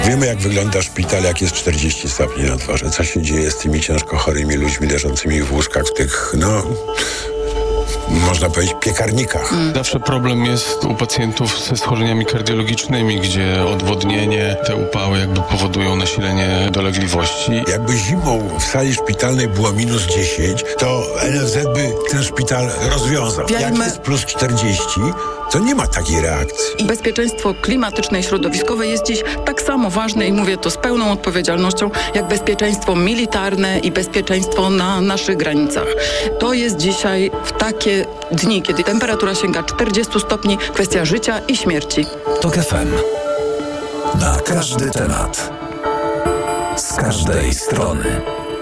Wiemy, jak wygląda szpital, jak jest 40 stopni na dworze. Co się dzieje z tymi ciężko chorymi ludźmi leżącymi w łóżkach, w tych, można powiedzieć, piekarnikach. Zawsze problem jest u pacjentów ze schorzeniami kardiologicznymi, gdzie odwodnienie, te upały jakby powodują nasilenie dolegliwości. Jakby zimą w sali szpitalnej było minus 10, to NFZ by ten szpital rozwiązał. Jak jest plus 40, to nie ma takiej reakcji. I bezpieczeństwo klimatyczne i środowiskowe jest dziś tak samo ważne i mówię to z pełną odpowiedzialnością, jak bezpieczeństwo militarne i bezpieczeństwo na naszych granicach. To jest dzisiaj w takie dni, kiedy temperatura sięga 40 stopni, kwestia życia i śmierci. TOK FM. Na każdy temat. Z każdej strony.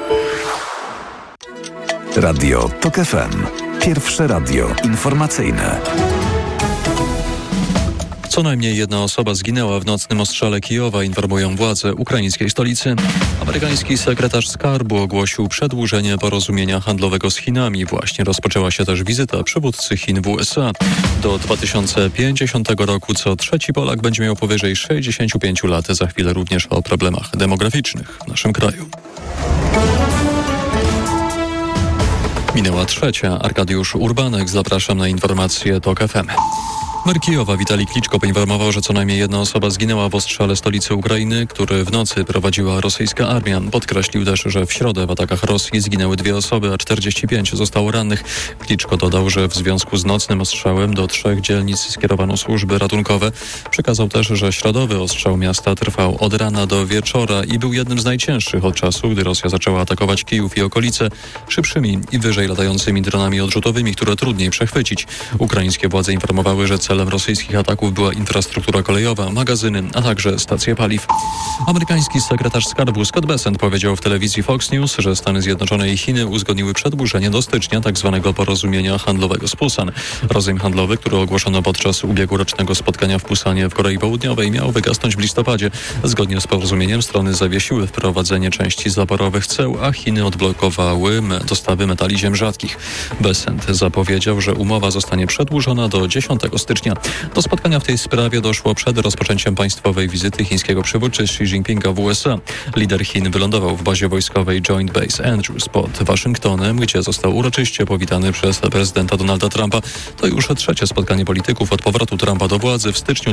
Radio TOK FM. Pierwsze radio informacyjne. Co najmniej jedna osoba zginęła w nocnym ostrzale Kijowa, informują władze ukraińskiej stolicy. Amerykański sekretarz skarbu ogłosił przedłużenie porozumienia handlowego z Chinami. Właśnie rozpoczęła się też wizyta przywódcy Chin w USA. Do 2050 roku co trzeci Polak będzie miał powyżej 65 lat. Za chwilę również o problemach demograficznych w naszym kraju. Minęła trzecia. Arkadiusz Urbanek. Zapraszam na informacje TOK FM. Mer Kijowa Witalij Kliczko poinformował, że co najmniej jedna osoba zginęła w ostrzale stolicy Ukrainy, który w nocy prowadziła rosyjska armia. Podkreślił też, że w środę w atakach Rosji zginęły 2 osoby, a 45 zostało rannych. Kliczko dodał, że w związku z nocnym ostrzałem do 3 dzielnic skierowano służby ratunkowe. Przekazał też, że środowy ostrzał miasta trwał od rana do wieczora i był jednym z najcięższych od czasu, gdy Rosja zaczęła atakować Kijów i okolice szybszymi i wyżej latającymi dronami odrzutowymi, które trudniej przechwycić. Ukraińskie władze informowały, że celem rosyjskich ataków była infrastruktura kolejowa, magazyny, a także stacje paliw. Amerykański sekretarz skarbu Scott Bessent powiedział w telewizji Fox News, że Stany Zjednoczone i Chiny uzgodniły przedłużenie do stycznia tzw. porozumienia handlowego z Pusan. Rozejm handlowy, który ogłoszono podczas ubiegłorocznego spotkania w Pusanie w Korei Południowej, miał wygasnąć w listopadzie. Zgodnie z porozumieniem strony zawiesiły wprowadzenie części zaporowych ceł, a Chiny odblokowały dostawy metali ziem rzadkich. Bessent zapowiedział, że umowa zostanie przedłużona do 10 stycznia. Do spotkania w tej sprawie doszło przed rozpoczęciem państwowej wizyty chińskiego przywódcy Xi Jinpinga w USA. Lider Chin wylądował w bazie wojskowej Joint Base Andrews pod Waszyngtonem, gdzie został uroczyście powitany przez prezydenta Donalda Trumpa. To już trzecie spotkanie polityków od powrotu Trumpa do władzy w styczniu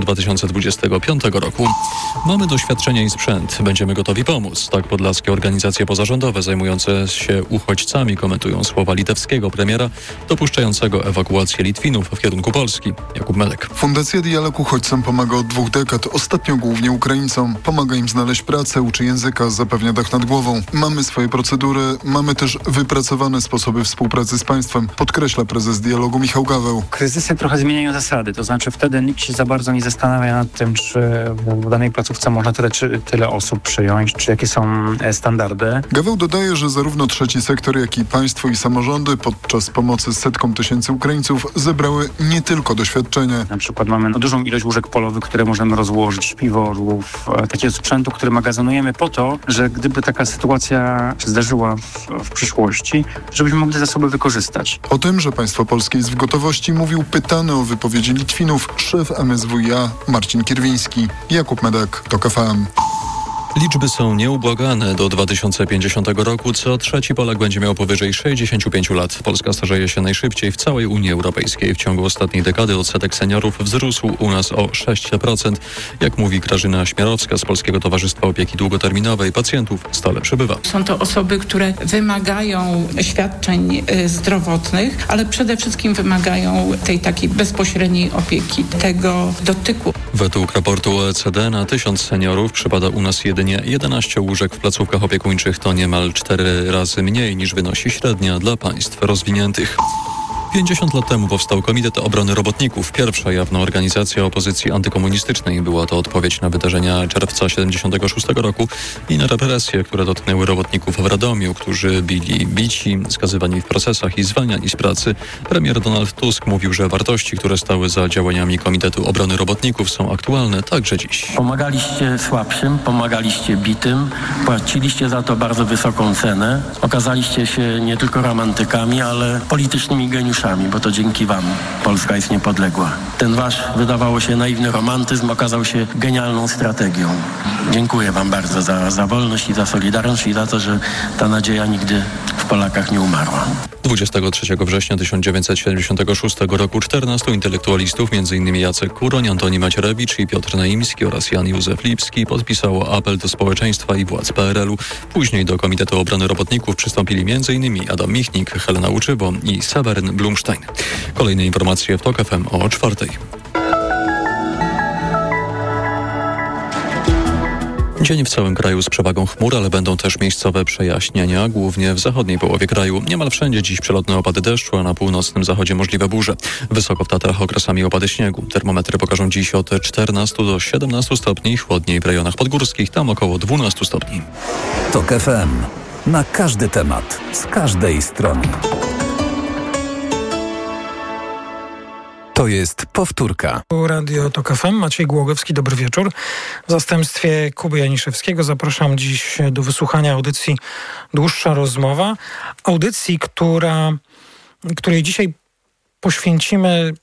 2025 roku. Mamy doświadczenie i sprzęt. Będziemy gotowi pomóc. Tak podlaskie organizacje pozarządowe zajmujące się uchodźcami komentują słowa litewskiego premiera dopuszczającego ewakuację Litwinów w kierunku Polski. Jakub Melek. Fundacja Dialog Uchodźcom pomaga od 2 dekad, ostatnio głównie Ukraińcom. Pomaga im znaleźć pracę, uczy języka, zapewnia dach nad głową. Mamy swoje procedury, mamy też wypracowane sposoby współpracy z państwem, podkreśla prezes Dialogu Michał Gaweł. Kryzysy trochę zmieniają zasady, to znaczy wtedy nikt się za bardzo nie zastanawia nad tym, czy w danej placówce można tyle osób przyjąć, czy jakie są standardy. Gaweł dodaje, że zarówno trzeci sektor, jak i państwo i samorządy podczas pomocy setkom tysięcy Ukraińców zebrały nie tylko doświadczenie. Na przykład mamy dużą ilość łóżek polowych, które możemy rozłożyć, śpiworów, takiego sprzętu, który magazynujemy po to, że gdyby taka sytuacja się zdarzyła w przyszłości, żebyśmy mogli te zasoby wykorzystać. O tym, że państwo polskie jest w gotowości, mówił pytany o wypowiedzi Litwinów szef MSWiA Marcin Kierwiński. Jakub Medek, TOK FM. Liczby są nieubłagane. Do 2050 roku co trzeci Polak będzie miał powyżej 65 lat. Polska starzeje się najszybciej w całej Unii Europejskiej. W ciągu ostatniej dekady odsetek seniorów wzrósł u nas o 6%. Jak mówi Grażyna Śmiarowska z Polskiego Towarzystwa Opieki Długoterminowej, pacjentów stale przybywa. Są to osoby, które wymagają świadczeń zdrowotnych, ale przede wszystkim wymagają tej takiej bezpośredniej opieki, tego dotyku. Według raportu OECD na 1000 seniorów przypada u nas jedynie 11 łóżek w placówkach opiekuńczych. To niemal 4 razy mniej niż wynosi średnia dla państw rozwiniętych. 50 lat temu powstał Komitet Obrony Robotników, pierwsza jawna organizacja opozycji antykomunistycznej. Była to odpowiedź na wydarzenia czerwca 1976 roku i na represje, które dotknęły robotników w Radomiu, którzy byli bici, skazywani w procesach i zwalniani z pracy. Premier Donald Tusk mówił, że wartości, które stały za działaniami Komitetu Obrony Robotników, są aktualne także dziś. Pomagaliście słabszym, pomagaliście bitym, płaciliście za to bardzo wysoką cenę. Okazaliście się nie tylko romantykami, ale politycznymi geniuszami. scenariuszami, bo to dzięki wam Polska jest niepodległa. Ten wasz, wydawało się, naiwny romantyzm okazał się genialną strategią. Dziękuję wam bardzo za wolność i za solidarność i za to, że ta nadzieja nigdy w Polakach nie umarła. 23 września 1976 roku 14 intelektualistów, m.in. Jacek Kuroń, Antoni Macierewicz i Piotr Naimski oraz Jan Józef Lipski podpisało apel do społeczeństwa i władz PRL-u. Później do Komitetu Obrony Robotników przystąpili m.in. Adam Michnik, Helena Łuczywo i Seweryn Blumstein. Kolejne informacje w TOK FM o 4:00. Dzień w całym kraju z przewagą chmur, ale będą też miejscowe przejaśnienia, głównie w zachodniej połowie kraju. Niemal wszędzie dziś przelotne opady deszczu, a na północnym zachodzie możliwe burze. Wysoko w Tatrach okresami opady śniegu. Termometry pokażą dziś od 14 do 17 stopni, chłodniej w rejonach podgórskich, tam około 12 stopni. TOK FM. Na każdy temat, z każdej strony. To jest powtórka. Radio TOK FM, Maciej Głogowski, dobry wieczór. W zastępstwie Kuby Janiszewskiego zapraszam dziś do wysłuchania audycji Dłuższa rozmowa. Audycji, której dzisiaj poświęcimy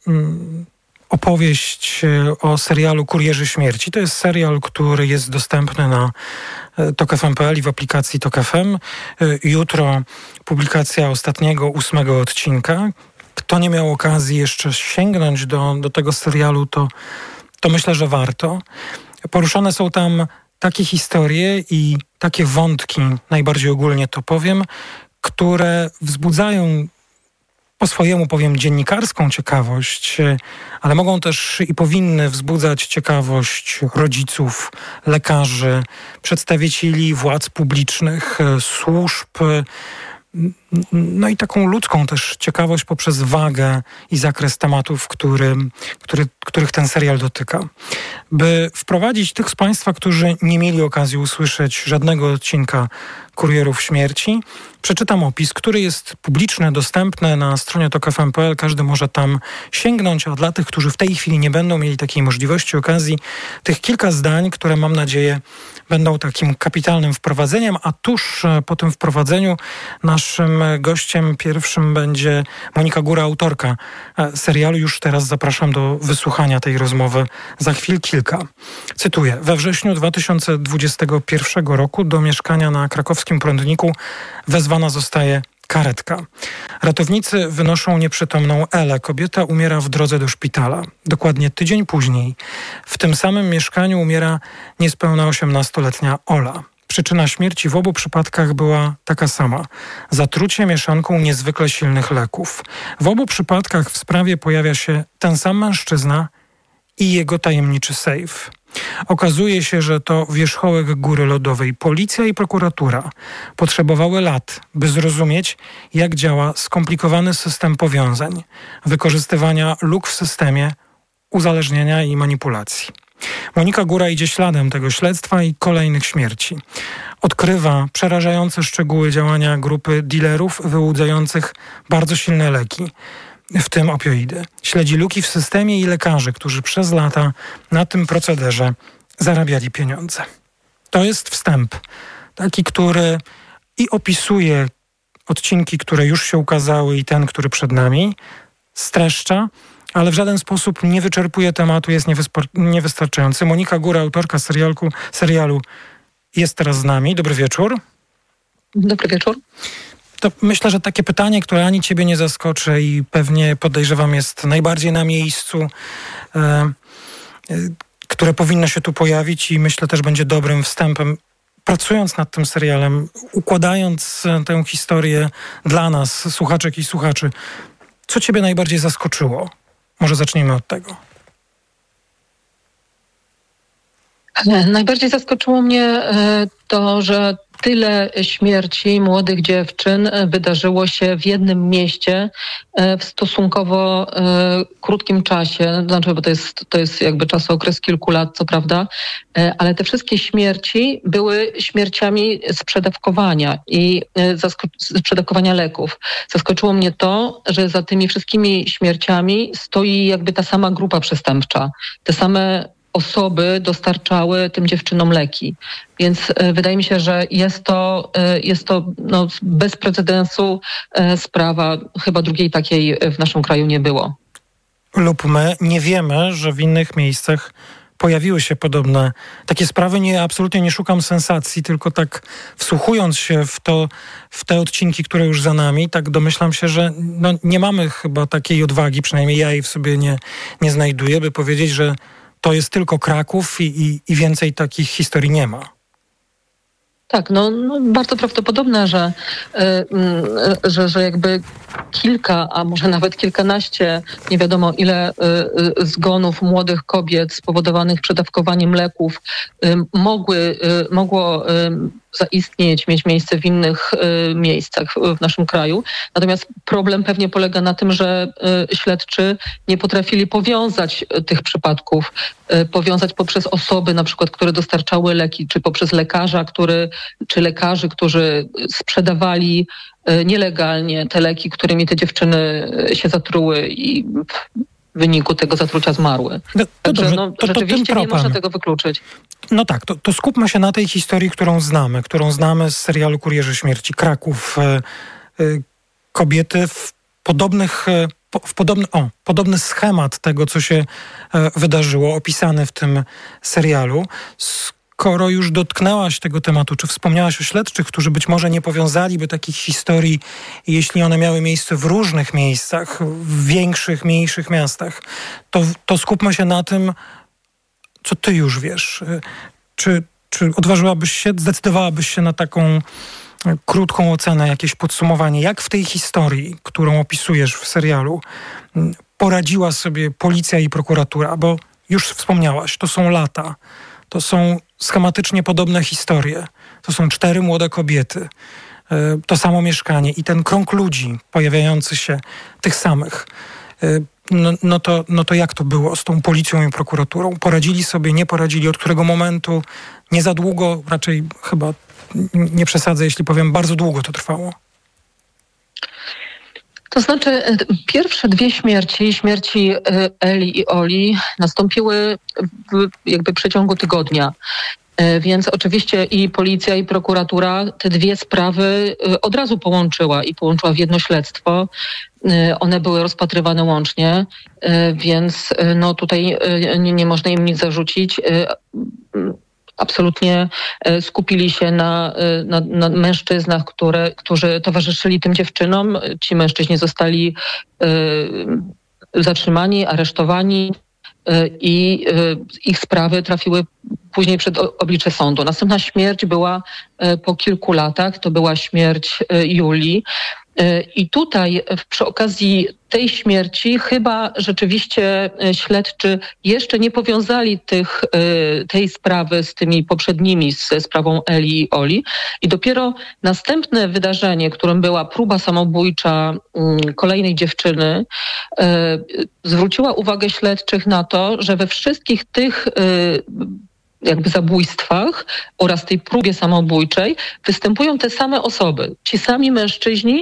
opowieść o serialu Kurierzy Śmierci. To jest serial, który jest dostępny na tokfm.pl i w aplikacji TOK FM. Jutro publikacja ostatniego, 8 odcinka. Kto nie miał okazji jeszcze sięgnąć do tego serialu, to myślę, że warto. Poruszane są tam takie historie i takie wątki, najbardziej ogólnie to powiem, które wzbudzają po swojemu, powiem, dziennikarską ciekawość, ale mogą też i powinny wzbudzać ciekawość rodziców, lekarzy, przedstawicieli władz publicznych, służb, no i taką ludzką też ciekawość poprzez wagę i zakres tematów, których ten serial dotyka. By wprowadzić tych z Państwa, którzy nie mieli okazji usłyszeć żadnego odcinka Kurierów Śmierci, przeczytam opis, który jest publiczny, dostępny na stronie tokfm.pl. Każdy może tam sięgnąć, a dla tych, którzy w tej chwili nie będą mieli takiej możliwości, okazji, tych kilka zdań, które mam nadzieję będą takim kapitalnym wprowadzeniem, a tuż po tym wprowadzeniu naszym gościem pierwszym będzie Monika Góra, autorka serialu. Już teraz zapraszam do wysłuchania tej rozmowy za chwil kilka. Cytuję. We wrześniu 2021 roku do mieszkania na krakowskim Prądniku wezwana zostaje karetka. Ratownicy wynoszą nieprzytomną Elę. Kobieta umiera w drodze do szpitala. Dokładnie tydzień później w tym samym mieszkaniu umiera niespełna 18-letnia Ola. Przyczyna śmierci w obu przypadkach była taka sama. Zatrucie mieszanką niezwykle silnych leków. W obu przypadkach w sprawie pojawia się ten sam mężczyzna i jego tajemniczy sejf. Okazuje się, że to wierzchołek góry lodowej. Policja i prokuratura potrzebowały lat, by zrozumieć, jak działa skomplikowany system powiązań, wykorzystywania luk w systemie, uzależnienia i manipulacji. Monika Góra idzie śladem tego śledztwa i kolejnych śmierci. Odkrywa przerażające szczegóły działania grupy dealerów wyłudzających bardzo silne leki, w tym opioidy. Śledzi luki w systemie i lekarzy, którzy przez lata na tym procederze zarabiali pieniądze. To jest wstęp, taki, który i opisuje odcinki, które już się ukazały i ten, który przed nami, streszcza, ale w żaden sposób nie wyczerpuje tematu, jest niewystarczający. Monika Góra, autorka serialu, jest teraz z nami. Dobry wieczór. Dobry wieczór. To myślę, że takie pytanie, które ani ciebie nie zaskoczy i pewnie podejrzewam jest najbardziej na miejscu, które powinno się tu pojawić i myślę też będzie dobrym wstępem. Pracując nad tym serialem, układając tę historię dla nas, słuchaczek i słuchaczy, co ciebie najbardziej zaskoczyło? Może zacznijmy od tego. Najbardziej zaskoczyło mnie to, że tyle śmierci młodych dziewczyn wydarzyło się w jednym mieście w stosunkowo krótkim czasie. Znaczy, bo to jest jakby czasookres kilku lat, co prawda, ale te wszystkie śmierci były śmierciami z przedawkowania i z przedawkowania leków. Zaskoczyło mnie to, że za tymi wszystkimi śmierciami stoi jakby ta sama grupa przestępcza, te same osoby dostarczały tym dziewczynom leki. Więc wydaje mi się, że jest to bez precedensu sprawa. Chyba drugiej takiej w naszym kraju nie było. Lub my nie wiemy, że w innych miejscach pojawiły się podobne takie sprawy. Absolutnie nie szukam sensacji, tylko tak wsłuchując się w te odcinki, które już za nami, tak domyślam się, że nie mamy chyba takiej odwagi, przynajmniej ja jej w sobie nie znajduję, by powiedzieć, że to jest tylko Kraków i więcej takich historii nie ma. Tak, bardzo prawdopodobne, że jakby kilka, a może nawet kilkanaście, nie wiadomo ile zgonów młodych kobiet spowodowanych przedawkowaniem leków mogło zaistnieć, mieć miejsce w innych miejscach w naszym kraju. Natomiast problem pewnie polega na tym, że śledczy nie potrafili powiązać tych przypadków, powiązać poprzez osoby, na przykład, które dostarczały leki, czy poprzez czy lekarzy, którzy sprzedawali nielegalnie te leki, którymi te dziewczyny się zatruły i w wyniku tego zatrucia zmarły. Także rzeczywiście nie można tego wykluczyć. No tak, to skupmy się na tej historii, którą znamy z serialu Kurierzy Śmierci. Kraków. Kobiety podobny schemat tego, co się wydarzyło, opisany w tym serialu. Skoro już dotknęłaś tego tematu, czy wspomniałaś o śledczych, którzy być może nie powiązaliby takich historii, jeśli one miały miejsce w różnych miejscach, w większych, mniejszych miastach, to skupmy się na tym, co ty już wiesz. Czy odważyłabyś się, zdecydowałabyś się na taką krótką ocenę, jakieś podsumowanie, jak w tej historii, którą opisujesz w serialu, poradziła sobie policja i prokuratura? Bo już wspomniałaś, to są lata. To są schematycznie podobne historie. To są 4 młode kobiety. To samo mieszkanie i ten krąg ludzi pojawiający się, tych samych. No to jak to było z tą policją i prokuraturą? Poradzili sobie, nie poradzili? Od którego momentu? Nie za długo, raczej chyba nie przesadzę, jeśli powiem, bardzo długo to trwało. To znaczy pierwsze 2 śmierci Eli i Oli nastąpiły w przeciągu tygodnia. Więc oczywiście i policja, i prokuratura te 2 sprawy od razu połączyła w jedno śledztwo. One były rozpatrywane łącznie, więc tutaj nie można im nic zarzucić. Absolutnie skupili się na mężczyznach, którzy towarzyszyli tym dziewczynom. Ci mężczyźni zostali zatrzymani, aresztowani i ich sprawy trafiły później przed oblicze sądu. Następna śmierć była po kilku latach, to była śmierć Julii. I tutaj przy okazji tej śmierci chyba rzeczywiście śledczy jeszcze nie powiązali tej sprawy z tymi poprzednimi, ze sprawą Eli i Oli. I dopiero następne wydarzenie, którym była próba samobójcza kolejnej dziewczyny, zwróciła uwagę śledczych na to, że we wszystkich tych zabójstwach oraz tej próbie samobójczej występują te same osoby. Ci sami mężczyźni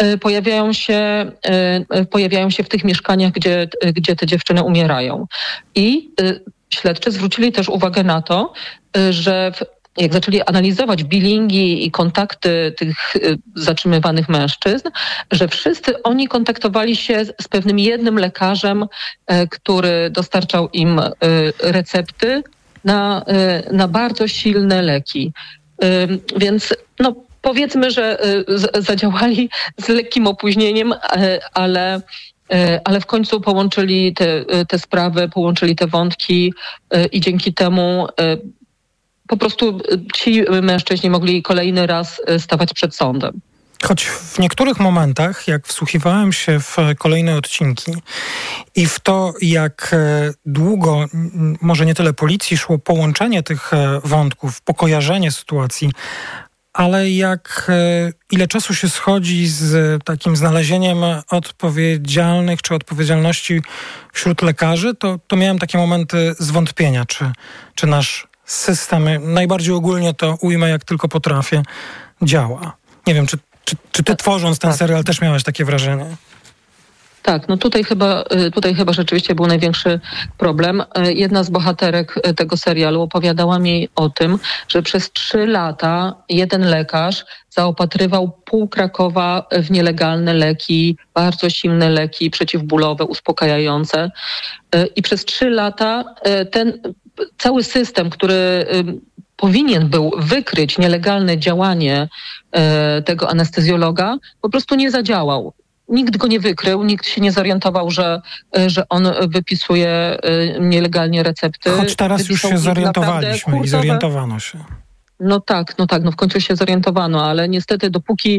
pojawiają się w tych mieszkaniach, gdzie te dziewczyny umierają. I śledczy zwrócili też uwagę na to, że jak zaczęli analizować bilingi i kontakty tych zatrzymywanych mężczyzn, że wszyscy oni kontaktowali się z pewnym jednym lekarzem, który dostarczał im recepty na bardzo silne leki. Więc powiedzmy, że zadziałali z lekkim opóźnieniem, ale w końcu połączyli te sprawy, połączyli te wątki i dzięki temu po prostu ci mężczyźni mogli kolejny raz stawać przed sądem. Choć w niektórych momentach, jak wsłuchiwałem się w kolejne odcinki i w to, jak długo, może nie tyle policji szło połączenie tych wątków, pokojarzenie sytuacji, ale ile czasu się schodzi z takim znalezieniem odpowiedzialnych czy odpowiedzialności wśród lekarzy, to miałem takie momenty zwątpienia, czy nasz system, najbardziej ogólnie to ujmę jak tylko potrafię, działa. Nie wiem, czy ty tworząc ten serial też miałaś takie wrażenie? Tak, no tutaj chyba rzeczywiście był największy problem. Jedna z bohaterek tego serialu opowiadała mi o tym, że przez 3 lata jeden lekarz zaopatrywał pół Krakowa w nielegalne leki, bardzo silne leki przeciwbólowe, uspokajające. I przez 3 lata ten cały system, który powinien był wykryć nielegalne działanie tego anestezjologa, po prostu nie zadziałał. Nikt go nie wykrył, nikt się nie zorientował, że on wypisuje nielegalnie recepty. Choć teraz już się zorientowaliśmy i zorientowano się. No w końcu się zorientowano, ale niestety dopóki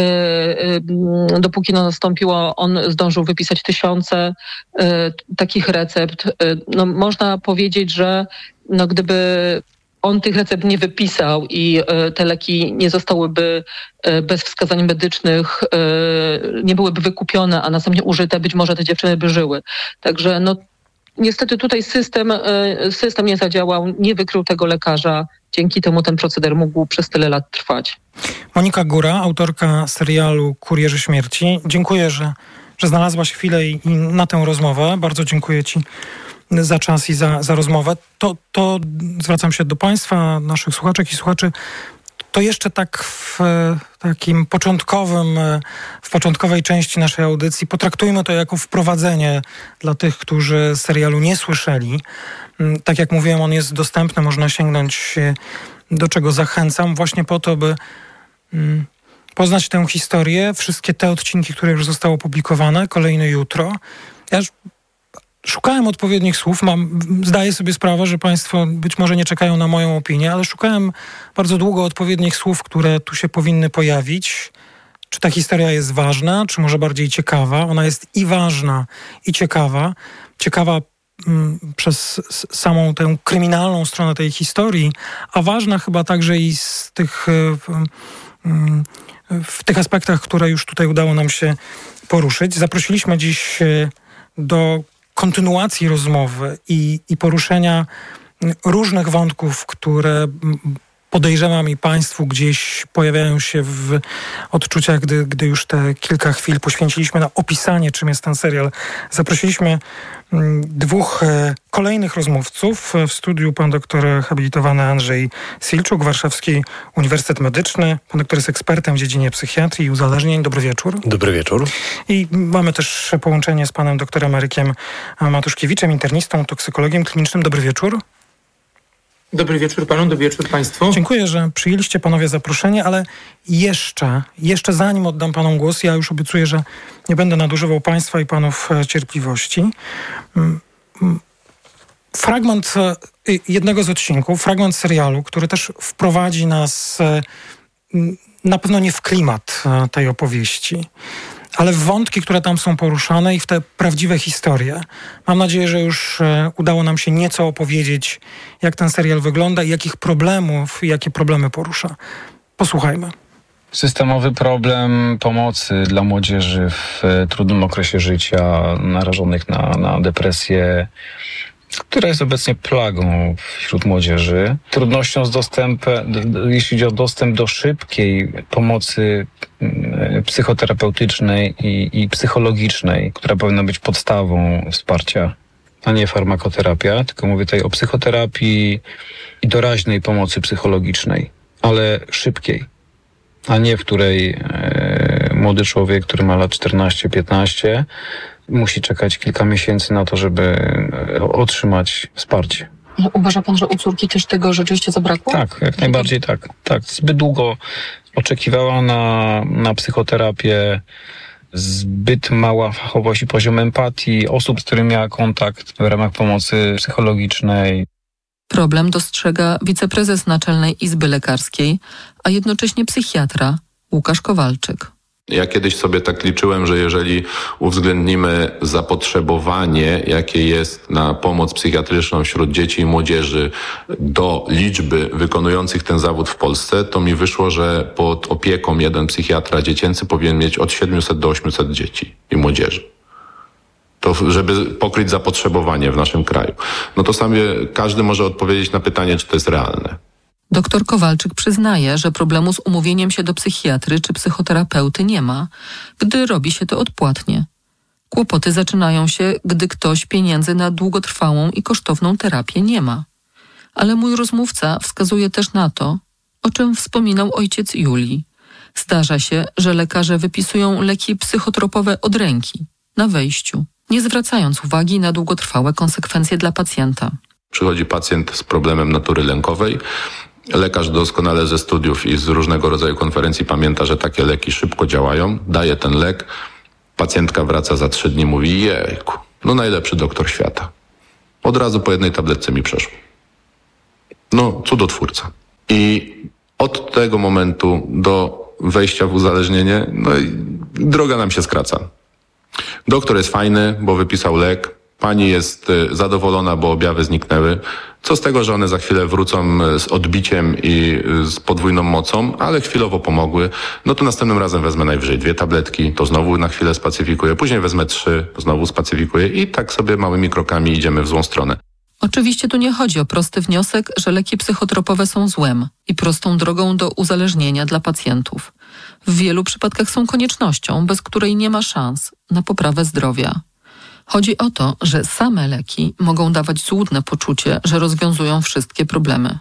nastąpiło, on zdążył wypisać 1000 takich recept. No można powiedzieć, że gdyby on tych recept nie wypisał i te leki nie zostałyby bez wskazań medycznych, nie byłyby wykupione, a następnie użyte, być może te dziewczyny by żyły. Także niestety tutaj system nie zadziałał, nie wykrył tego lekarza. Dzięki temu ten proceder mógł przez tyle lat trwać. Monika Góra, autorka serialu Kurierzy Śmierci. Dziękuję, że znalazłaś chwilę i na tę rozmowę. Bardzo dziękuję Ci za czas i za rozmowę. To zwracam się do Państwa, naszych słuchaczek i słuchaczy. To jeszcze tak w takim w początkowej części naszej audycji potraktujmy to jako wprowadzenie dla tych, którzy serialu nie słyszeli. Tak jak mówiłem, on jest dostępny, można sięgnąć, do czego zachęcam, właśnie po to, by poznać tę historię, wszystkie te odcinki, które już zostały opublikowane, kolejny jutro. Ja szukałem odpowiednich słów. Zdaję sobie sprawę, że Państwo być może nie czekają na moją opinię, ale szukałem bardzo długo odpowiednich słów, które tu się powinny pojawić. Czy ta historia jest ważna, czy może bardziej ciekawa? Ona jest i ważna, i ciekawa. Ciekawa przez samą tę kryminalną stronę tej historii, a ważna chyba także i w tych aspektach, które już tutaj udało nam się poruszyć. Zaprosiliśmy dziś do kontynuacji rozmowy i poruszenia różnych wątków, które podejrzewam i Państwu gdzieś pojawiają się w odczuciach, gdy już te kilka chwil poświęciliśmy na opisanie, czym jest ten serial. Zaprosiliśmy 2 kolejnych rozmówców. W studiu pan doktor habilitowany Andrzej Silczuk, Warszawski Uniwersytet Medyczny. Pan doktor jest ekspertem w dziedzinie psychiatrii i uzależnień. Dobry wieczór. Dobry wieczór. I mamy też połączenie z panem doktorem Erykiem Matuszkiewiczem, internistą, toksykologiem klinicznym. Dobry wieczór. Dobry wieczór panu, dobry wieczór państwu. Dziękuję, że przyjęliście panowie zaproszenie, ale jeszcze zanim oddam panom głos, ja już obiecuję, że nie będę nadużywał państwa i panów cierpliwości. Fragment jednego z odcinków, fragment serialu, który też wprowadzi nas na pewno nie w klimat tej opowieści, ale w wątki, które tam są poruszane i w te prawdziwe historie. Mam nadzieję, że już udało nam się nieco opowiedzieć, jak ten serial wygląda i jakie problemy porusza. Posłuchajmy. Systemowy problem pomocy dla młodzieży w trudnym okresie życia, narażonych na depresję, która jest obecnie plagą wśród młodzieży. Trudnością z dostępem, jeśli chodzi o dostęp do szybkiej pomocy psychoterapeutycznej i psychologicznej, która powinna być podstawą wsparcia, a nie farmakoterapia, tylko mówię tutaj o psychoterapii i doraźnej pomocy psychologicznej, ale szybkiej, a nie w której młody człowiek, który ma lat 14-15, musi czekać kilka miesięcy na to, żeby otrzymać wsparcie. Uważa pan, że u córki też tego rzeczywiście zabrakło? Tak, jak najbardziej tak. Zbyt długo oczekiwała na psychoterapię, zbyt mała fachowość i poziom empatii osób, z którymi miała kontakt w ramach pomocy psychologicznej. Problem dostrzega wiceprezes Naczelnej Izby Lekarskiej, a jednocześnie psychiatra Łukasz Kowalczyk. Ja kiedyś sobie tak liczyłem, że jeżeli uwzględnimy zapotrzebowanie, jakie jest na pomoc psychiatryczną wśród dzieci i młodzieży do liczby wykonujących ten zawód w Polsce, to mi wyszło, że pod opieką jeden psychiatra dziecięcy powinien mieć od 700 do 800 dzieci i młodzieży. To żeby pokryć zapotrzebowanie w naszym kraju. No to sobie każdy może odpowiedzieć na pytanie, czy to jest realne. Doktor Kowalczyk przyznaje, że problemu z umówieniem się do psychiatry czy psychoterapeuty nie ma, gdy robi się to odpłatnie. Kłopoty zaczynają się, gdy ktoś pieniędzy na długotrwałą i kosztowną terapię nie ma. Ale mój rozmówca wskazuje też na to, o czym wspominał ojciec Julii. Zdarza się, że lekarze wypisują leki psychotropowe od ręki, na wejściu, nie zwracając uwagi na długotrwałe konsekwencje dla pacjenta. Przychodzi pacjent z problemem natury lękowej. Lekarz doskonale ze studiów i z różnego rodzaju konferencji pamięta, że takie leki szybko działają. Daje ten lek. Pacjentka wraca za 3 dni, mówi: jejku, no najlepszy doktor świata. Od razu po jednej tabletce mi przeszło. No, cudotwórca. I od tego momentu do wejścia w uzależnienie, no i droga nam się skraca. Doktor jest fajny, bo wypisał lek. Pani jest zadowolona, bo objawy zniknęły. Co z tego, że one za chwilę wrócą z odbiciem i z podwójną mocą, ale chwilowo pomogły. No to następnym razem wezmę najwyżej 2 tabletki, to znowu na chwilę spacyfikuję. Później wezmę 3, to znowu spacyfikuję i tak sobie małymi krokami idziemy w złą stronę. Oczywiście tu nie chodzi o prosty wniosek, że leki psychotropowe są złem i prostą drogą do uzależnienia dla pacjentów. W wielu przypadkach są koniecznością, bez której nie ma szans na poprawę zdrowia. Chodzi o to, że same leki mogą dawać złudne poczucie, że rozwiązują wszystkie problemy.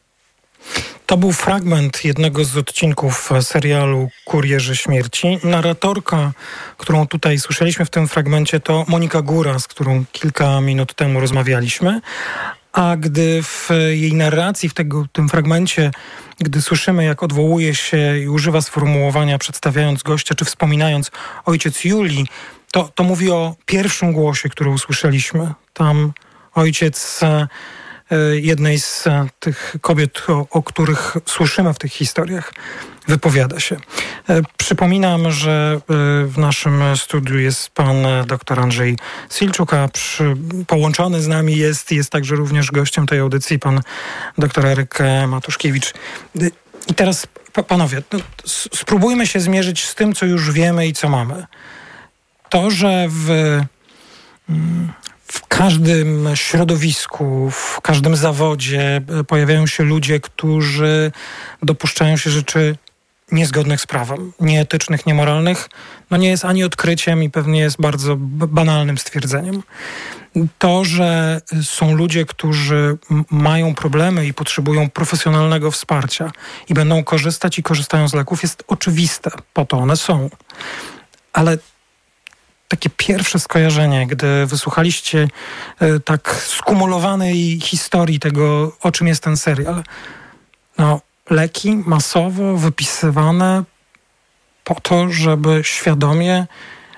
To był fragment jednego z odcinków serialu Kurierzy Śmierci. Narratorka, którą tutaj słyszeliśmy w tym fragmencie, to Monika Góra, z którą kilka minut temu rozmawialiśmy. A gdy w jej narracji, w tym fragmencie, gdy słyszymy, jak odwołuje się i używa sformułowania, przedstawiając gościa, czy wspominając ojciec Julii, to mówi o pierwszym głosie, który usłyszeliśmy. Tam ojciec jednej z tych kobiet, o których słyszymy w tych historiach, wypowiada się. Przypominam, że w naszym studiu jest pan dr Andrzej Silczuk, a połączony z nami jest także również gościem tej audycji pan dr Eryk Matuszkiewicz. I teraz, panowie, spróbujmy się zmierzyć z tym, co już wiemy i co mamy. To, że w każdym środowisku, w każdym zawodzie pojawiają się ludzie, którzy dopuszczają się rzeczy niezgodnych z prawem, nieetycznych, niemoralnych, no nie jest ani odkryciem i pewnie jest bardzo banalnym stwierdzeniem. To, że są ludzie, którzy mają problemy i potrzebują profesjonalnego wsparcia i będą korzystać i korzystają z leków, jest oczywiste, po to one są. Ale takie pierwsze skojarzenie, gdy wysłuchaliście tak skumulowanej historii tego, o czym jest ten serial. No, leki masowo wypisywane po to, żeby świadomie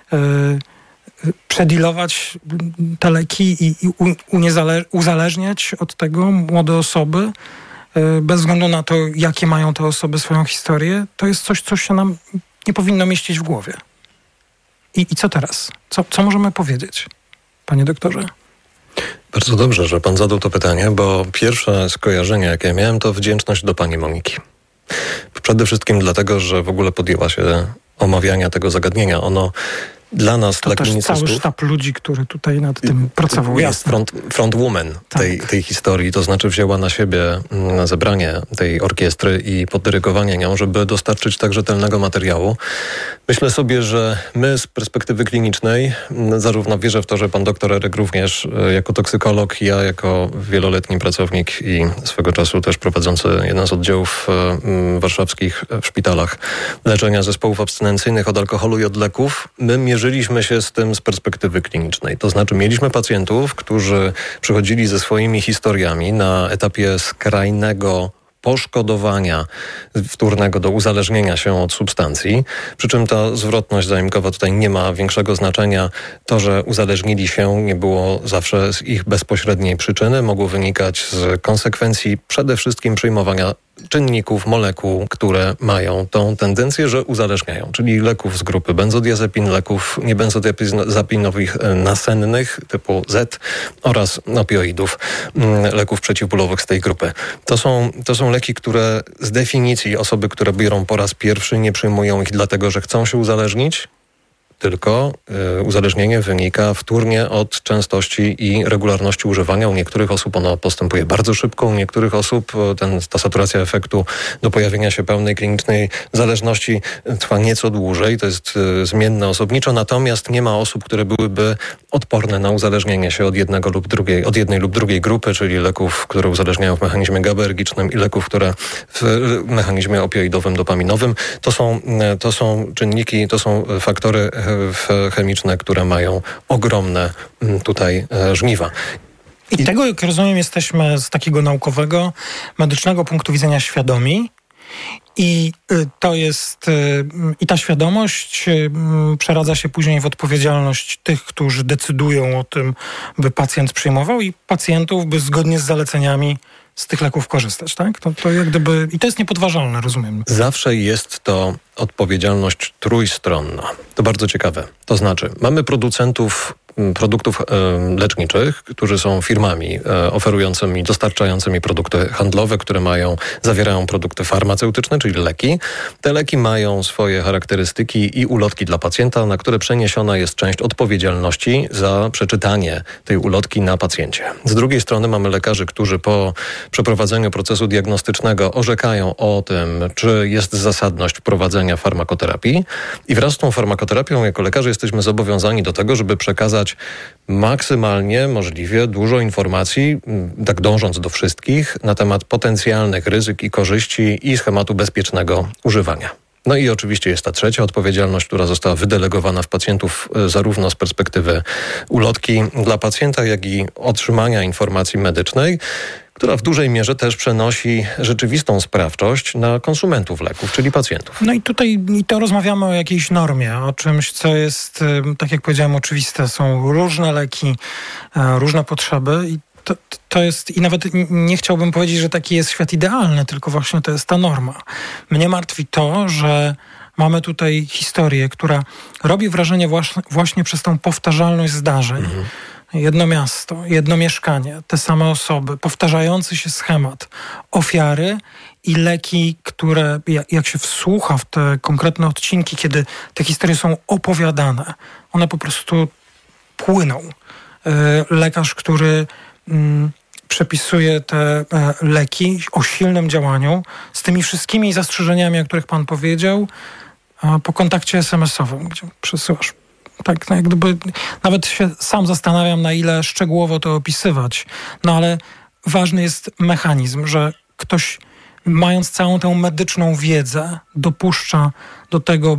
przedilować te leki i uzależniać od tego młode osoby, bez względu na to, jakie mają te osoby swoją historię, to jest coś, co się nam nie powinno mieścić w głowie. I co teraz? Co możemy powiedzieć, panie doktorze? Bardzo dobrze, że pan zadał to pytanie, bo pierwsze skojarzenie, jakie miałem, to wdzięczność do pani Moniki. Przede wszystkim dlatego, że w ogóle podjęła się omawiania tego zagadnienia. Ono dla nas, to dla też cały sztab ludzi, który tutaj nad tym pracował. Jest frontwoman tej historii, to znaczy wzięła na siebie zebranie tej orkiestry i poddyrygowanie nią, żeby dostarczyć tak rzetelnego materiału. Myślę sobie, że my z perspektywy klinicznej, zarówno wierzę w to, że pan doktor Eryk również jako toksykolog, ja jako wieloletni pracownik i swego czasu też prowadzący jeden z oddziałów warszawskich w szpitalach leczenia zespołów abstynencyjnych od alkoholu i od leków, my mierzyliśmy się z tym z perspektywy klinicznej. To znaczy mieliśmy pacjentów, którzy przychodzili ze swoimi historiami na etapie skrajnego poszkodowania wtórnego do uzależnienia się od substancji, przy czym ta zwrotność zaimkowa tutaj nie ma większego znaczenia. To, że uzależnili się, nie było zawsze z ich bezpośredniej przyczyny, mogło wynikać z konsekwencji przede wszystkim przyjmowania czynników, molekuł, które mają tą tendencję, że uzależniają, czyli leków z grupy benzodiazepin, leków niebenzodiazepinowych nasennych typu Z oraz opioidów, leków przeciwbólowych z tej grupy. To są leki, które z definicji osoby, które biorą po raz pierwszy, nie przyjmują ich dlatego, że chcą się uzależnić, tylko uzależnienie wynika wtórnie od częstości i regularności używania. U niektórych osób ono postępuje bardzo szybko, u niektórych osób ta saturacja efektu do pojawienia się pełnej klinicznej zależności trwa nieco dłużej. To jest zmienne osobniczo, natomiast nie ma osób, które byłyby odporne na uzależnienie się od jednej lub drugiej grupy, czyli leków, które uzależniają w mechanizmie GABAergicznym i leków, które w mechanizmie opioidowym, dopaminowym. To są czynniki, to są faktory chemiczne, które mają ogromne tutaj żniwa. I tego, jak rozumiem, jesteśmy z takiego naukowego, medycznego punktu widzenia świadomi. I ta świadomość przeradza się później w odpowiedzialność tych, którzy decydują o tym, by pacjent przyjmował, i pacjentów, by zgodnie z zaleceniami z tych leków korzystać, tak? To jak gdyby, i to jest niepodważalne, rozumiem. Zawsze jest to odpowiedzialność trójstronna. To bardzo ciekawe. To znaczy, mamy producentów produktów leczniczych, którzy są firmami oferującymi, dostarczającymi produkty handlowe, które zawierają produkty farmaceutyczne, czyli leki. Te leki mają swoje charakterystyki i ulotki dla pacjenta, na które przeniesiona jest część odpowiedzialności za przeczytanie tej ulotki na pacjencie. Z drugiej strony mamy lekarzy, którzy po przeprowadzeniu procesu diagnostycznego orzekają o tym, czy jest zasadność wprowadzenia farmakoterapii, i wraz z tą farmakoterapią jako lekarze jesteśmy zobowiązani do tego, żeby przekazać maksymalnie możliwie dużo informacji, tak dążąc do wszystkich, na temat potencjalnych ryzyk i korzyści i schematu bezpiecznego używania. No i oczywiście jest ta trzecia odpowiedzialność, która została wydelegowana w pacjentów zarówno z perspektywy ulotki dla pacjenta, jak i otrzymania informacji medycznej, która w dużej mierze też przenosi rzeczywistą sprawczość na konsumentów leków, czyli pacjentów. No i tutaj to rozmawiamy o jakiejś normie, o czymś, co jest, tak jak powiedziałem, oczywiste. Są różne leki, różne potrzeby i to jest, i nawet nie chciałbym powiedzieć, że taki jest świat idealny, tylko właśnie to jest ta norma. Mnie martwi to, że mamy tutaj historię, która robi wrażenie właśnie przez tą powtarzalność zdarzeń. Jedno miasto, jedno mieszkanie, te same osoby, powtarzający się schemat, ofiary i leki, które jak się wsłucha w te konkretne odcinki, kiedy te historie są opowiadane, one po prostu płyną. Lekarz, który przepisuje te leki o silnym działaniu, z tymi wszystkimi zastrzeżeniami, o których pan powiedział, po kontakcie SMS-owym, gdzie przesyłasz. Tak, no jak gdyby nawet się sam zastanawiam, na ile szczegółowo to opisywać. No ale ważny jest mechanizm, że ktoś, mając całą tę medyczną wiedzę, dopuszcza do tego,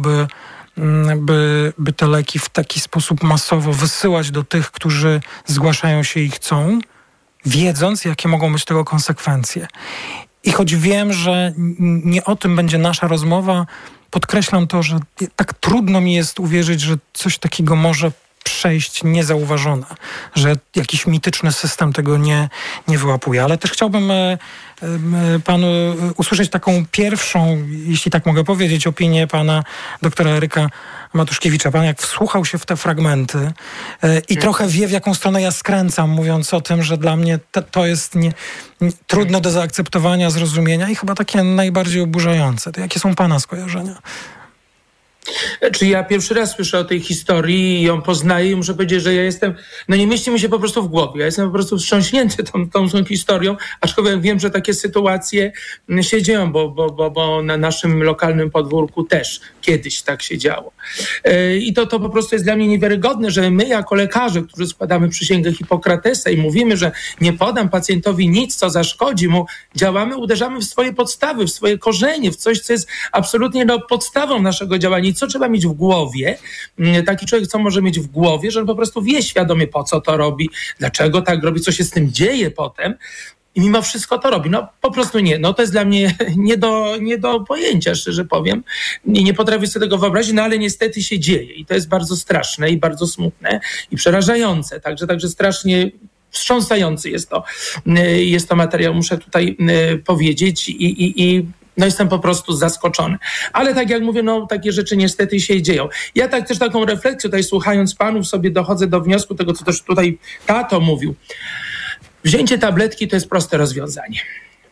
by te leki w taki sposób masowo wysyłać do tych, którzy zgłaszają się i chcą, wiedząc, jakie mogą być tego konsekwencje. I choć wiem, że nie o tym będzie nasza rozmowa, podkreślam to, że tak trudno mi jest uwierzyć, że coś takiego może przejść niezauważone, że jakiś mityczny system tego nie wyłapuje. Ale też chciałbym panu usłyszeć taką pierwszą, jeśli tak mogę powiedzieć, opinię pana doktora Eryka Matuszkiewicza. Pan jak wsłuchał się w te fragmenty i trochę wie, w jaką stronę ja skręcam, mówiąc o tym, że dla mnie to jest trudne do zaakceptowania, zrozumienia i chyba takie najbardziej oburzające. To jakie są pana skojarzenia? Czy ja pierwszy raz słyszę o tej historii i ją poznaję i muszę powiedzieć, że ja jestem, nie mieści mi się po prostu w głowie. Ja jestem po prostu wstrząśnięty tą historią, aczkolwiek wiem, że takie sytuacje się dzieją, bo na naszym lokalnym podwórku też kiedyś tak się działo. I to po prostu jest dla mnie niewiarygodne, że my jako lekarze, którzy składamy przysięgę Hipokratesa i mówimy, że nie podam pacjentowi nic, co zaszkodzi mu, działamy, uderzamy w swoje podstawy, w swoje korzenie, w coś, co jest absolutnie podstawą naszego działania. I co trzeba mieć w głowie? Taki człowiek, co może mieć w głowie, że on po prostu wie świadomie, po co to robi, dlaczego tak robi, co się z tym dzieje potem. I mimo wszystko to robi. Po prostu nie. To jest dla mnie nie do pojęcia, szczerze powiem. Nie potrafię sobie tego wyobrazić, ale niestety się dzieje. I to jest bardzo straszne i bardzo smutne i przerażające. Także strasznie wstrząsający jest to materiał, muszę tutaj powiedzieć i jestem po prostu zaskoczony. Ale tak jak mówię, takie rzeczy niestety się dzieją. Ja też taką refleksję tutaj słuchając panów sobie dochodzę do wniosku tego, co też tutaj tato mówił. Wzięcie tabletki to jest proste rozwiązanie.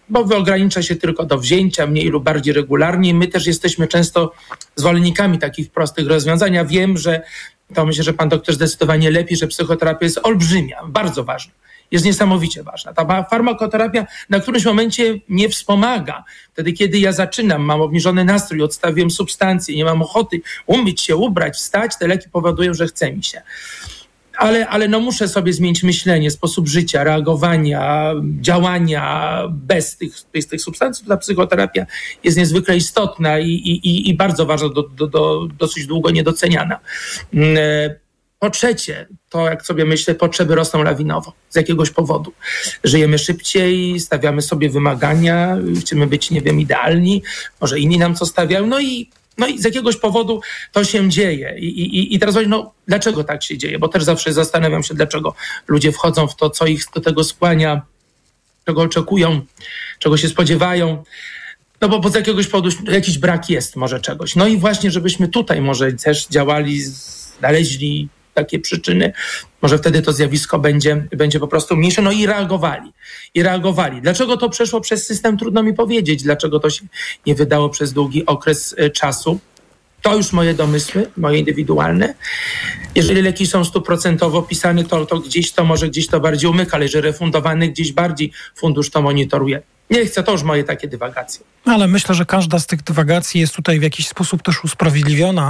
bo ogranicza się tylko do wzięcia mniej lub bardziej regularnie. My też jesteśmy często zwolennikami takich prostych rozwiązań. Ja wiem, że to myślę, że pan doktor zdecydowanie lepiej, że psychoterapia jest olbrzymia, bardzo ważna. Jest niesamowicie ważna. Ta farmakoterapia na którymś momencie nie wspomaga. Wtedy, kiedy ja zaczynam, mam obniżony nastrój, odstawiłem substancje, nie mam ochoty umyć się, ubrać, wstać, te leki powodują, że chce mi się. Ale no muszę sobie zmienić myślenie, sposób życia, reagowania, działania bez tych substancji. Ta psychoterapia jest niezwykle istotna i bardzo ważna, dosyć długo niedoceniana. Po trzecie, to jak sobie myślę, potrzeby rosną lawinowo z jakiegoś powodu. Żyjemy szybciej, stawiamy sobie wymagania, chcemy być, nie wiem, idealni, może inni nam co stawiają, no i z jakiegoś powodu to się dzieje. I teraz dlaczego tak się dzieje? Bo też zawsze zastanawiam się, dlaczego ludzie wchodzą w to, co ich do tego skłania, czego oczekują, czego się spodziewają. No bo z jakiegoś powodu jakiś brak jest może czegoś. No i właśnie, żebyśmy tutaj może też działali, znaleźli takie przyczyny, może wtedy to zjawisko będzie po prostu mniejsze, no i reagowali. Dlaczego to przeszło przez system, trudno mi powiedzieć, dlaczego to się nie wydało przez długi okres czasu. To już moje domysły, moje indywidualne. Jeżeli leki są 100% pisane, to gdzieś to bardziej umyka, ale jeżeli refundowany gdzieś bardziej fundusz to monitoruje. Nie chcę, to już moje takie dywagacje. Ale myślę, że każda z tych dywagacji jest tutaj w jakiś sposób też usprawiedliwiona.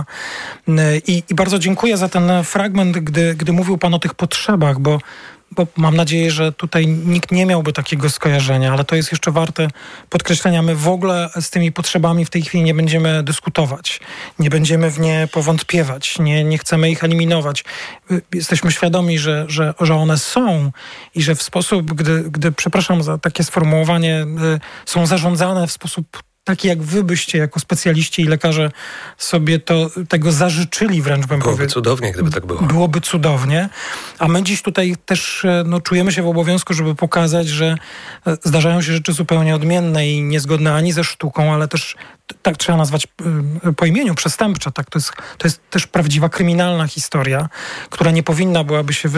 I bardzo dziękuję za ten fragment, gdy mówił pan o tych potrzebach, bo mam nadzieję, że tutaj nikt nie miałby takiego skojarzenia, ale to jest jeszcze warte podkreślenia. My w ogóle z tymi potrzebami w tej chwili nie będziemy dyskutować, nie będziemy w nie powątpiewać, nie chcemy ich eliminować. Jesteśmy świadomi, że one są i że w sposób, gdy przepraszam za takie sformułowanie, są zarządzane w sposób taki, jak wy byście jako specjaliści i lekarze sobie tego zażyczyli, wręcz bym powiedział. Byłoby cudownie, gdyby tak było. Byłoby cudownie. A my dziś tutaj też czujemy się w obowiązku, żeby pokazać, że zdarzają się rzeczy zupełnie odmienne i niezgodne ani ze sztuką, ale też tak trzeba nazwać po imieniu, przestępcza. Tak? To jest też prawdziwa kryminalna historia, która nie powinna się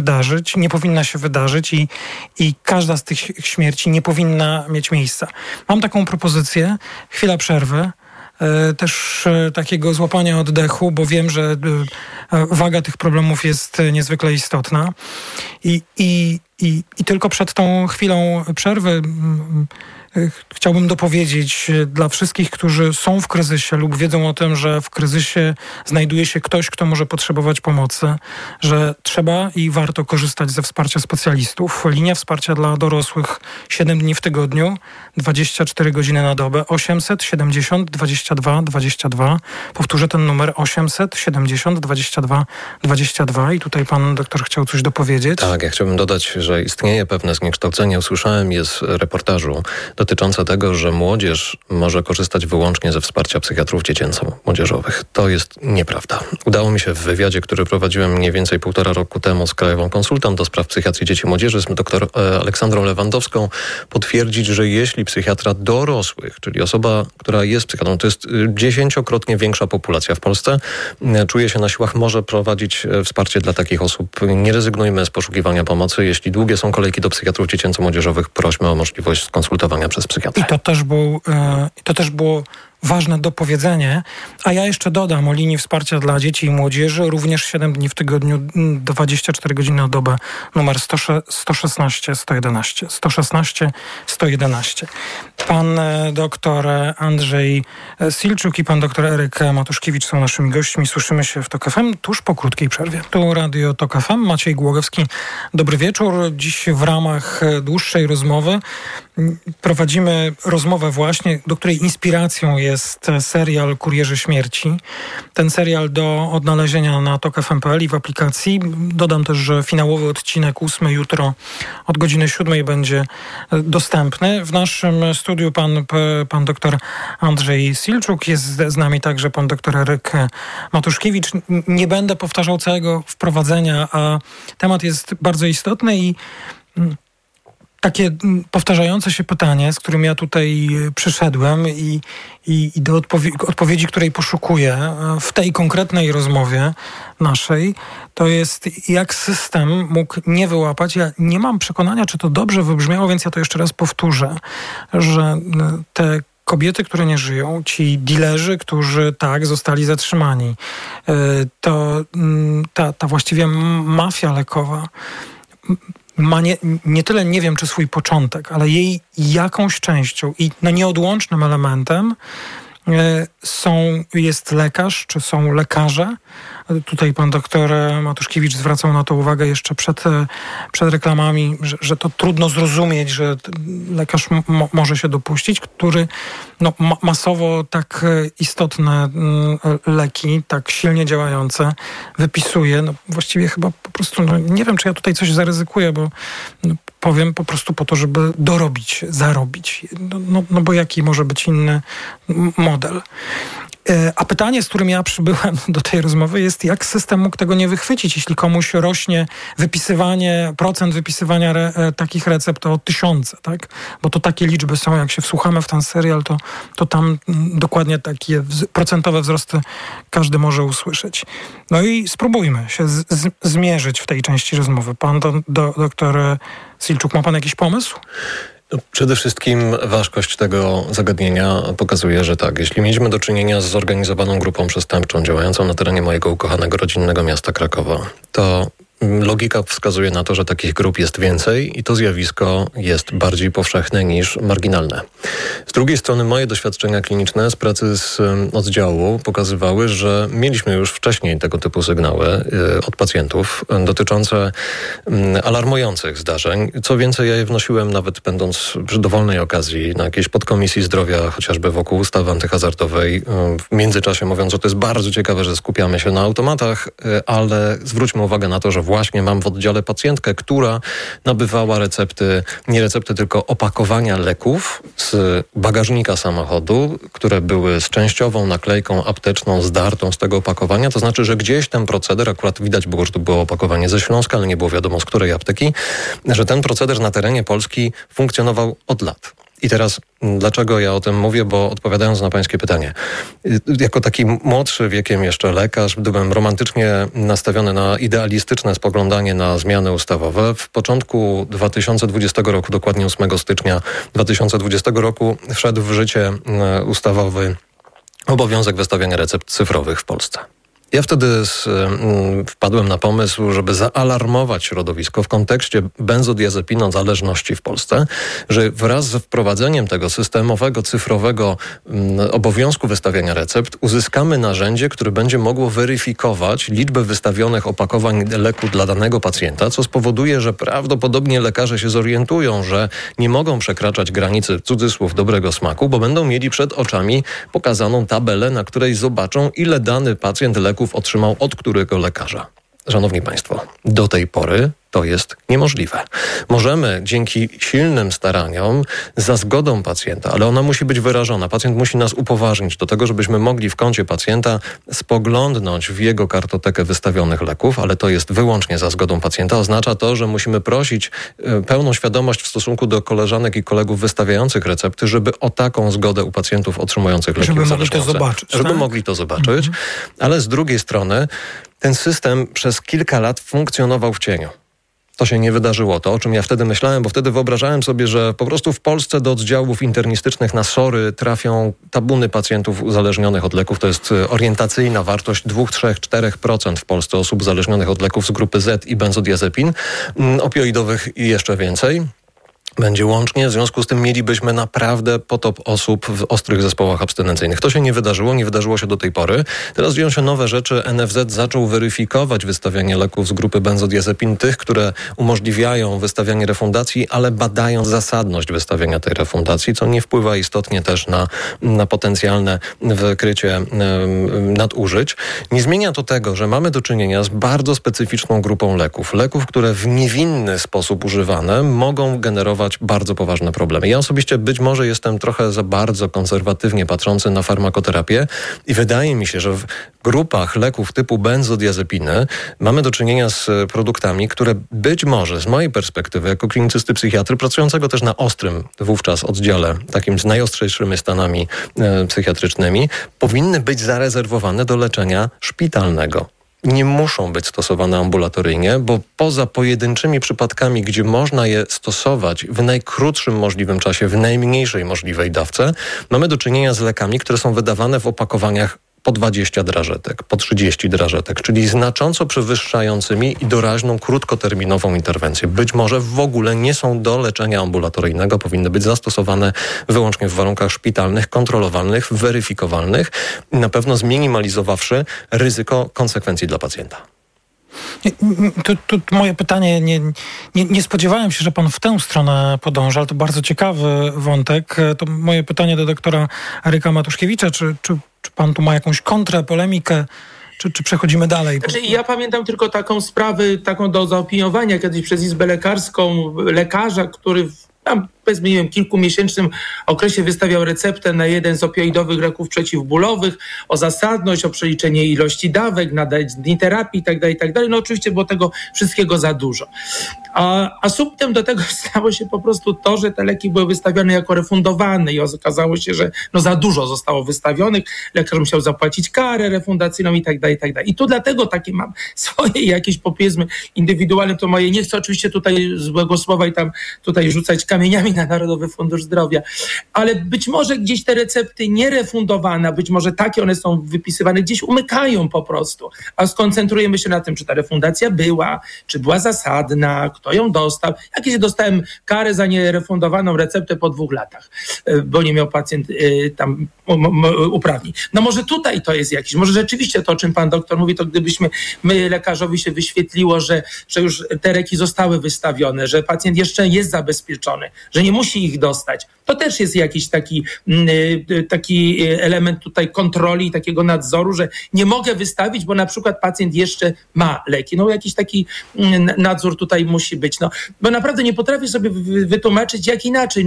wydarzyć i każda z tych śmierci nie powinna mieć miejsca. Mam taką propozycję, chwila przerwy, też takiego złapania oddechu, bo wiem, że waga tych problemów jest niezwykle istotna i tylko przed tą chwilą przerwy chciałbym dopowiedzieć dla wszystkich, którzy są w kryzysie lub wiedzą o tym, że w kryzysie znajduje się ktoś, kto może potrzebować pomocy, że trzeba i warto korzystać ze wsparcia specjalistów. Linia wsparcia dla dorosłych 7 dni w tygodniu, 24 godziny na dobę, 870 22 22. Powtórzę ten numer 870 22 22 i tutaj pan doktor chciał coś dopowiedzieć. Tak, ja chciałbym dodać, że istnieje pewne zniekształcenie. Usłyszałem je z reportażu dotyczące tego, że młodzież może korzystać wyłącznie ze wsparcia psychiatrów dziecięco-młodzieżowych. To jest nieprawda. Udało mi się w wywiadzie, który prowadziłem mniej więcej 1,5 roku temu z krajową konsultant do spraw psychiatrii dzieci i młodzieży, z dr Aleksandrą Lewandowską, potwierdzić, że jeśli psychiatra dorosłych, czyli osoba, która jest psychiatrą, to jest 10-krotnie większa populacja w Polsce, czuje się na siłach, może prowadzić wsparcie dla takich osób. Nie rezygnujmy z poszukiwania pomocy. Jeśli długie są kolejki do psychiatrów dziecięco-młodzieżowych, prośmy o możliwość skonsultowania przez psychiatrę. I to też było ważne dopowiedzenie, a ja jeszcze dodam o linii wsparcia dla dzieci i młodzieży, również 7 dni w tygodniu, 24 godziny na dobę, numer 116 111. 116 111. Pan doktor Andrzej Silczuk i pan doktor Eryk Matuszkiewicz są naszymi gośćmi. Słyszymy się w TOK FM tuż po krótkiej przerwie. Tu Radio TOK FM, Maciej Głogowski. Dobry wieczór. Dziś w ramach dłuższej rozmowy prowadzimy rozmowę właśnie, do której inspiracją jest serial Kurierzy Śmierci. Ten serial do odnalezienia na tokfm.pl i w aplikacji. Dodam też, że finałowy odcinek 8 jutro od godziny 7 będzie dostępny. W naszym studiu pan doktor Andrzej Silczuk, jest z nami także pan doktor Eryk Matuszkiewicz. Nie będę powtarzał całego wprowadzenia, a temat jest bardzo istotny i takie powtarzające się pytanie, z którym ja tutaj przyszedłem i do odpowiedzi, której poszukuję w tej konkretnej rozmowie naszej, to jest, jak system mógł nie wyłapać. Ja nie mam przekonania, czy to dobrze wybrzmiało, więc ja to jeszcze raz powtórzę, że te kobiety, które nie żyją, ci dilerzy, którzy zostali zatrzymani, to ta właściwie mafia lekowa ma nie tyle, nie wiem, czy swój początek, ale jej jakąś częścią i nieodłącznym elementem jest lekarz, czy są lekarze. Tutaj pan doktor Matuszkiewicz zwracał na to uwagę jeszcze przed reklamami, że to trudno zrozumieć, że lekarz może się dopuścić, który masowo tak istotne leki, tak silnie działające wypisuje. Właściwie chyba po prostu, nie wiem, czy ja tutaj coś zaryzykuję, bo powiem po prostu po to, żeby zarobić. Bo jaki może być inny model? A pytanie, z którym ja przybyłem do tej rozmowy, jest, jak system mógł tego nie wychwycić, jeśli komuś rośnie procent wypisywania takich recept o 1000, tak? Bo to takie liczby są, jak się wsłuchamy w ten serial, to tam dokładnie takie procentowe wzrosty każdy może usłyszeć. No i spróbujmy się zmierzyć w tej części rozmowy. Pan doktor Silczuk, ma pan jakiś pomysł? Przede wszystkim ważkość tego zagadnienia pokazuje, że jeśli mieliśmy do czynienia z zorganizowaną grupą przestępczą działającą na terenie mojego ukochanego rodzinnego miasta Krakowa, to logika wskazuje na to, że takich grup jest więcej i to zjawisko jest bardziej powszechne niż marginalne. Z drugiej strony moje doświadczenia kliniczne z pracy z oddziału pokazywały, że mieliśmy już wcześniej tego typu sygnały od pacjentów dotyczące alarmujących zdarzeń. Co więcej, ja je wnosiłem nawet będąc przy dowolnej okazji na jakiejś podkomisji zdrowia, chociażby wokół ustawy antyhazardowej. W międzyczasie mówiąc, że to jest bardzo ciekawe, że skupiamy się na automatach, ale zwróćmy uwagę na to, że właśnie mam w oddziale pacjentkę, która nabywała nie recepty, tylko opakowania leków z bagażnika samochodu, które były z częściową naklejką apteczną zdartą z tego opakowania. To znaczy, że gdzieś ten proceder, akurat widać było, że to było opakowanie ze Śląska, ale nie było wiadomo z której apteki, że ten proceder na terenie Polski funkcjonował od lat. I teraz dlaczego ja o tym mówię? Bo odpowiadając na pańskie pytanie, jako taki młodszy wiekiem jeszcze lekarz byłem romantycznie nastawiony na idealistyczne spoglądanie na zmiany ustawowe. W początku 2020 roku, dokładnie 8 stycznia 2020 roku wszedł w życie ustawowy obowiązek wystawiania recept cyfrowych w Polsce. Ja wtedy wpadłem na pomysł, żeby zaalarmować środowisko w kontekście benzodiazepiny zależności w Polsce, że wraz z wprowadzeniem tego systemowego, cyfrowego obowiązku wystawiania recept uzyskamy narzędzie, które będzie mogło weryfikować liczbę wystawionych opakowań leku dla danego pacjenta, co spowoduje, że prawdopodobnie lekarze się zorientują, że nie mogą przekraczać granicy, cudzysłów, dobrego smaku, bo będą mieli przed oczami pokazaną tabelę, na której zobaczą, ile dany pacjent leków otrzymał od którego lekarza. Szanowni Państwo, do tej pory to jest niemożliwe. Możemy dzięki silnym staraniom, za zgodą pacjenta, ale ona musi być wyrażona. Pacjent musi nas upoważnić do tego, żebyśmy mogli w koncie pacjenta spoglądnąć w jego kartotekę wystawionych leków, ale to jest wyłącznie za zgodą pacjenta. Oznacza to, że musimy prosić pełną świadomość w stosunku do koleżanek i kolegów wystawiających recepty, żeby o taką zgodę u pacjentów otrzymujących leki żeby mogli to zobaczyć. Żeby mogli to zobaczyć, ale z drugiej strony ten system przez kilka lat funkcjonował w cieniu. To się nie wydarzyło. To, o czym ja wtedy myślałem, bo wtedy wyobrażałem sobie, że po prostu w Polsce do oddziałów internistycznych na SOR-y trafią tabuny pacjentów uzależnionych od leków. To jest orientacyjna wartość 2, 3, 4% w Polsce osób uzależnionych od leków z grupy Z i benzodiazepin, opioidowych i jeszcze więcej. Będzie łącznie, w związku z tym mielibyśmy naprawdę potop osób w ostrych zespołach abstynencyjnych. To się nie wydarzyło się do tej pory. Teraz dzieją się nowe rzeczy. NFZ zaczął weryfikować wystawianie leków z grupy benzodiazepin, tych, które umożliwiają wystawianie refundacji, ale badają zasadność wystawiania tej refundacji, co nie wpływa istotnie też na potencjalne wykrycie nadużyć. Nie zmienia to tego, że mamy do czynienia z bardzo specyficzną grupą leków. Leków, które w niewinny sposób używane mogą generować powodować bardzo poważne problemy. Ja osobiście być może jestem trochę za bardzo konserwatywnie patrzący na farmakoterapię i wydaje mi się, że w grupach leków typu benzodiazepiny mamy do czynienia z produktami, które być może z mojej perspektywy jako klinicysty psychiatry, pracującego też na ostrym wówczas oddziale, takim z najostrzejszymi stanami psychiatrycznymi, powinny być zarezerwowane do leczenia szpitalnego. Nie muszą być stosowane ambulatoryjnie, bo poza pojedynczymi przypadkami, gdzie można je stosować w najkrótszym możliwym czasie, w najmniejszej możliwej dawce, mamy do czynienia z lekami, które są wydawane w opakowaniach po 20 drażetek, po 30 drażetek, czyli znacząco przewyższającymi i doraźną, krótkoterminową interwencję. Być może w ogóle nie są do leczenia ambulatoryjnego, powinny być zastosowane wyłącznie w warunkach szpitalnych, kontrolowalnych, weryfikowalnych i na pewno zminimalizowawszy ryzyko konsekwencji dla pacjenta. Tu moje pytanie, nie spodziewałem się, że pan w tę stronę podąża, ale to bardzo ciekawy wątek. To moje pytanie do doktora Eryka Matuszkiewicza, czy pan tu ma jakąś kontrę, polemikę, czy przechodzimy dalej? Znaczy, ja pamiętam tylko taką sprawę, taką do zaopiniowania kiedyś przez Izbę Lekarską lekarza, który tam powiedzmy, nie wiem, kilkumiesięcznym okresie wystawiał receptę na jeden z opioidowych leków przeciwbólowych, o zasadność, o przeliczenie ilości dawek, na dni terapii itd. No oczywiście było tego wszystkiego za dużo. A subtem do tego stało się po prostu to, że te leki były wystawione jako refundowane i okazało się, że za dużo zostało wystawionych, lekarz musiał zapłacić karę refundacyjną itd. I tu dlatego takie mam swoje jakieś, powiedzmy, indywidualne, to moje, nie chcę oczywiście tutaj złego słowa i tam tutaj rzucać kamieniami na Narodowy Fundusz Zdrowia, ale być może gdzieś te recepty nierefundowane, być może takie one są wypisywane, gdzieś umykają po prostu, a skoncentrujemy się na tym, czy ta refundacja była, czy była zasadna, kto ją dostał. Jakieś dostałem karę za nierefundowaną receptę po 2 latach, bo nie miał pacjent tam uprawnień. No może tutaj to jest jakiś, może rzeczywiście to, o czym pan doktor mówi, to gdybyśmy my lekarzowi się wyświetliło, że już te leki zostały wystawione, że pacjent jeszcze jest zabezpieczony, że nie musi ich dostać. To też jest jakiś taki element tutaj kontroli, takiego nadzoru, że nie mogę wystawić, bo na przykład pacjent jeszcze ma leki. No jakiś taki nadzór tutaj musi być. No, bo naprawdę nie potrafię sobie wytłumaczyć, jak inaczej.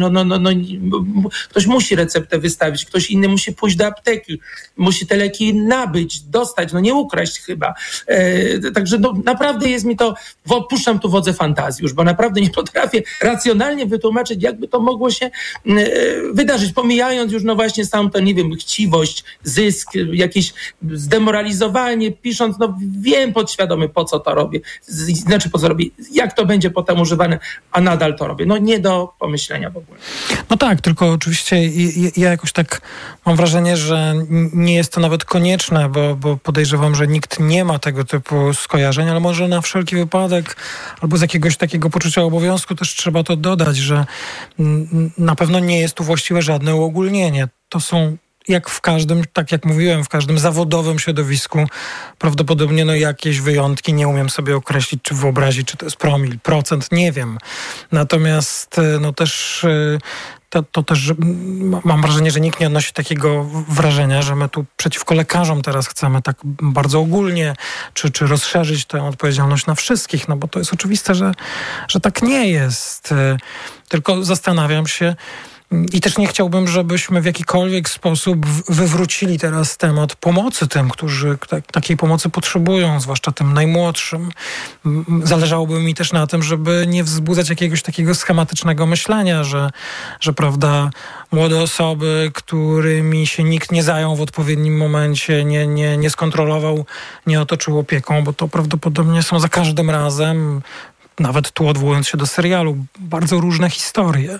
Ktoś musi receptę wystawić, ktoś inny musi pójść do apteki, musi te leki nabyć, dostać, nie ukraść chyba. Także naprawdę jest mi to, odpuszczam tu wodze fantazji już, bo naprawdę nie potrafię racjonalnie wytłumaczyć, jakby to mogło się wydarzyć, pomijając już właśnie samą tę, nie wiem, chciwość, zysk, jakieś zdemoralizowanie, pisząc, wiem podświadomie, po co to robię, znaczy po co robię, jak to będzie potem używane, a nadal to robię. Nie do pomyślenia w ogóle. No tak, tylko oczywiście ja jakoś tak mam wrażenie, że nie jest to nawet konieczne, bo podejrzewam, że nikt nie ma tego typu skojarzeń, ale może na wszelki wypadek albo z jakiegoś takiego poczucia obowiązku też trzeba to dodać, że na pewno nie jest tu właściwe żadne uogólnienie. To są jak w każdym, tak jak mówiłem, w każdym zawodowym środowisku prawdopodobnie jakieś wyjątki, nie umiem sobie określić, czy wyobrazić, czy to jest promil, procent, nie wiem. Natomiast też to też mam wrażenie, że nikt nie odnosi takiego wrażenia, że my tu przeciwko lekarzom teraz chcemy tak bardzo ogólnie, czy rozszerzyć tę odpowiedzialność na wszystkich, bo to jest oczywiste, że tak nie jest. Tylko zastanawiam się, i też nie chciałbym, żebyśmy w jakikolwiek sposób wywrócili teraz temat pomocy tym, którzy takiej pomocy potrzebują, zwłaszcza tym najmłodszym. Zależałoby mi też na tym, żeby nie wzbudzać jakiegoś takiego schematycznego myślenia, że prawda, młode osoby, którymi się nikt nie zajął w odpowiednim momencie, nie skontrolował, nie otoczył opieką, bo to prawdopodobnie są za każdym razem, nawet tu odwołując się do serialu, bardzo różne historie.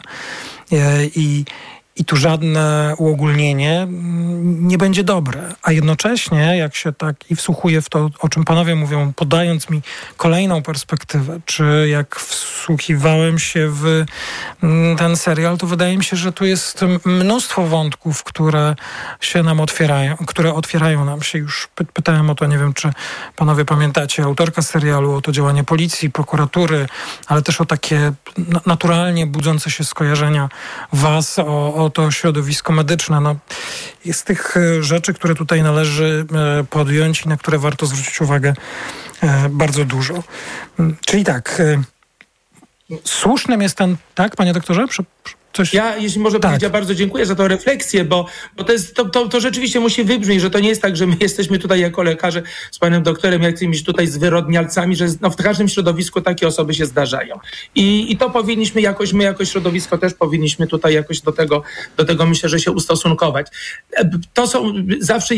I tu żadne uogólnienie nie będzie dobre. A jednocześnie, jak się tak i wsłuchuję w to, o czym panowie mówią, podając mi kolejną perspektywę, czy jak wsłuchiwałem się w ten serial, to wydaje mi się, że tu jest mnóstwo wątków, które się nam otwierają, które otwierają nam się. Już pytałem o to, nie wiem, czy panowie pamiętacie, autorka serialu, o to działanie policji, prokuratury, ale też o takie naturalnie budzące się skojarzenia was, o to środowisko medyczne. Jest tych rzeczy, które tutaj należy podjąć i na które warto zwrócić uwagę bardzo dużo. Czyli tak, słusznym jest ten, tak, panie doktorze? Coś... Ja, jeśli można powiedzieć, ja bardzo dziękuję za tę refleksję, bo to rzeczywiście musi wybrzmieć, że to nie jest tak, że my jesteśmy tutaj jako lekarze z panem doktorem jakimiś tutaj zwyrodnialcami, że w każdym środowisku takie osoby się zdarzają. I to powinniśmy jakoś, my jako środowisko też powinniśmy tutaj jakoś do tego myślę, że się ustosunkować. To są zawsze